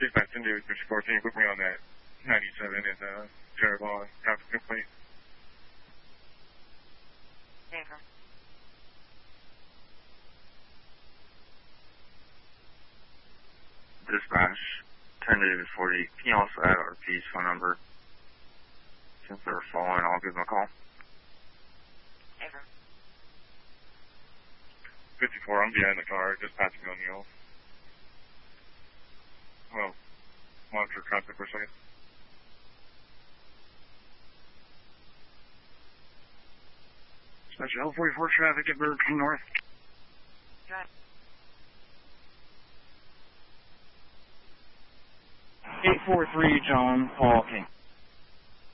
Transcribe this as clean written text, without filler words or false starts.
Dispatch 10 to 14, put me on that 97 in Jeroboam, traffic complete. Okay. Dispatch 10 to 40, can you also add RP's phone number? Since they're following, I'll give them a call. Okay. 54, I'm behind the car, dispatching O'Neill. Well, monitor traffic for a second. Dispatch L44 traffic at Burger King North. Got it. 843 John Paul King.